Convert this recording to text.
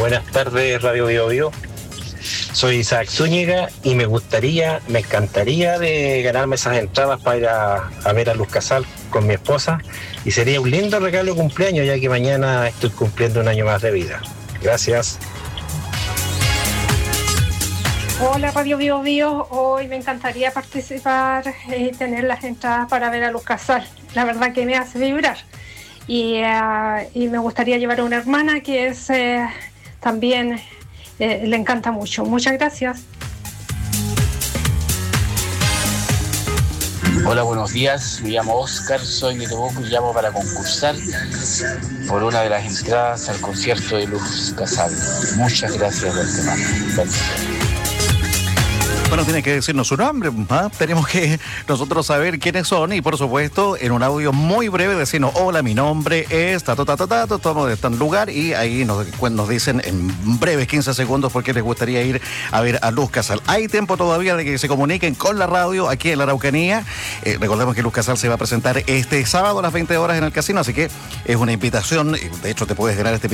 Buenas tardes, Radio Bio Bio. Soy Isaac Zúñiga y me encantaría de ganarme esas entradas para ir a ver a Luz Casal con mi esposa, y sería un lindo regalo de cumpleaños, ya que mañana estoy cumpliendo un año más de vida. Gracias. Hola Radio Bio Bio, hoy me encantaría participar y tener las entradas para ver a Luz Casal. La verdad que me hace vibrar. Y me gustaría llevar a una hermana que es también le encanta mucho. Muchas gracias. Hola, buenos días. Me llamo Oscar, soy de Temuco y llamo para concursar por una de las entradas al concierto de Luz Casal. Muchas gracias de antemano. Bendiciones. Bueno, tiene que decirnos su nombre, ¿ah? Tenemos que nosotros saber quiénes son y, por supuesto, en un audio muy breve decirnos: hola, mi nombre es estamos de tal lugar, y ahí nos dicen en breves 15 segundos por qué les gustaría ir a ver a Luz Casal. Hay tiempo todavía de que se comuniquen con la radio aquí en la Araucanía. Recordemos que Luz Casal se va a presentar este sábado a las 20 horas en el casino, así que es una invitación. De hecho, te puedes ganar este